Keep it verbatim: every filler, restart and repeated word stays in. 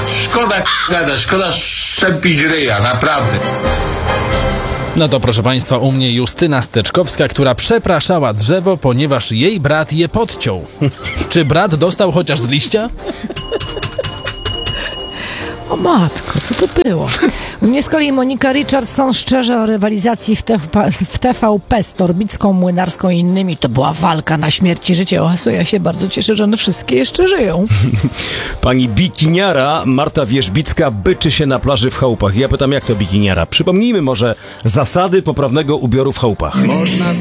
szkoda gadać, szkoda szczepić ryja, naprawdę. No to proszę Państwa, u mnie Justyna Steczkowska, która przepraszała drzewo, ponieważ jej brat je podciął. Czy brat dostał chociaż z liścia? O matko, co to było? U mnie z kolei Monika Richardson szczerze o rywalizacji w, T V P, w T V P z Torbicką, Młynarską i innymi. To była walka na śmierć i życie. O, ja się bardzo cieszę, że one wszystkie jeszcze żyją. Pani bikiniara Marta Wierzbicka byczy się na plaży w chałupach. Ja pytam, jak to bikiniara? Przypomnijmy może zasady poprawnego ubioru w chałupach.